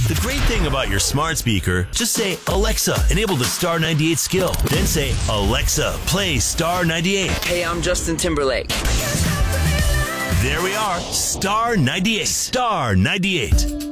The great thing about your smart speaker, just say, Alexa, enable the Star 98 skill. Then say, Alexa, play Star 98. Hey, I'm Justin Timberlake. There we are. Star 98. Star 98.